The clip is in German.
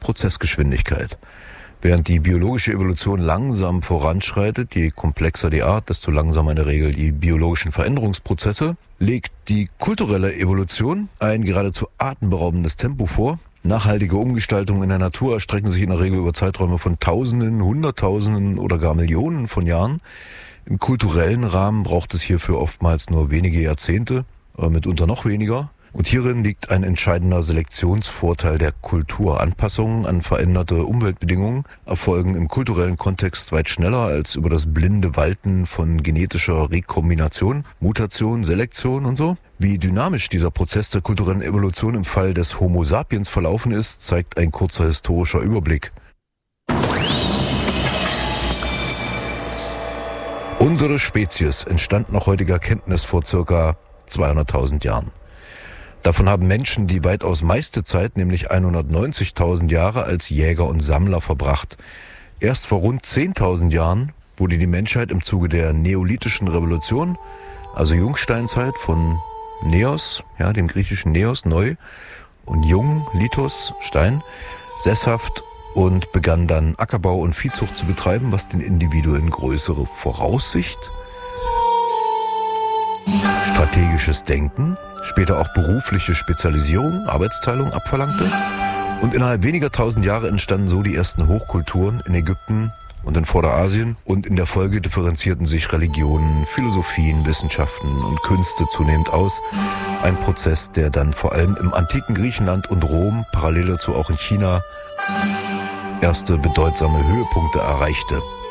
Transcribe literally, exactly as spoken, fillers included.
Prozessgeschwindigkeit. Während die biologische Evolution langsam voranschreitet, je komplexer die Art, desto langsamer in der Regel die biologischen Veränderungsprozesse, legt die kulturelle Evolution ein geradezu atemberaubendes Tempo vor. Nachhaltige Umgestaltungen in der Natur erstrecken sich in der Regel über Zeiträume von Tausenden, Hunderttausenden oder gar Millionen von Jahren. Im kulturellen Rahmen braucht es hierfür oftmals nur wenige Jahrzehnte, aber mitunter noch weniger. Und hierin liegt ein entscheidender Selektionsvorteil der Kultur. Anpassungen an veränderte Umweltbedingungen erfolgen im kulturellen Kontext weit schneller als über das blinde Walten von genetischer Rekombination, Mutation, Selektion und so. Wie dynamisch dieser Prozess der kulturellen Evolution im Fall des Homo sapiens verlaufen ist, zeigt ein kurzer historischer Überblick. Unsere Spezies entstand nach heutiger Kenntnis vor circa zweihunderttausend Jahren. Davon haben Menschen die weitaus meiste Zeit, nämlich hundertneunzigtausend Jahre, als Jäger und Sammler verbracht. Erst vor rund zehntausend Jahren wurde die Menschheit im Zuge der Neolithischen Revolution, also Jungsteinzeit von Neos, ja, dem griechischen Neos, neu, und Jung, Lithos, Stein, sesshaft und begann dann Ackerbau und Viehzucht zu betreiben, was den Individuen größere Voraussicht, strategisches Denken, später auch berufliche Spezialisierung, Arbeitsteilung abverlangte. Und innerhalb weniger tausend Jahre entstanden so die ersten Hochkulturen in Ägypten und in Vorderasien. Und in der Folge differenzierten sich Religionen, Philosophien, Wissenschaften und Künste zunehmend aus. Ein Prozess, der dann vor allem im antiken Griechenland und Rom, parallel dazu auch in China, erste bedeutsame Höhepunkte erreichte.